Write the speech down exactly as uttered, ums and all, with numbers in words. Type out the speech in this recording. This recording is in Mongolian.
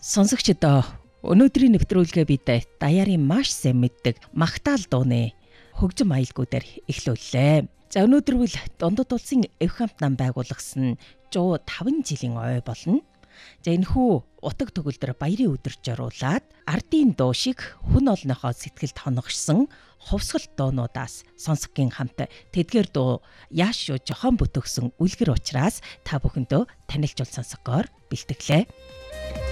Сонсогчдоо өнөөдрийн нэвтрүүлгээ бид даяарын маш сайн мэддэг магтаал дууны хөгжим аялгуудаар эхлүүллээ. За өнөөдөр бол Дундад улсын эв хамт нам байгуулсан жуу таван жилийн ой болно. За энэхүү утаг төгөлдөр баярын өдөр зориулаад ардын дуу шиг хүн олныхоо сэтгэлд хоногшсон хувьсгал дуунуудаас сонсогийн хамт тэдгээр дуу яаш шүү жохон бүтөгсөн үлгэр учраас та бүхэндөө танилцуул сонсогоор бэлтгэлээ.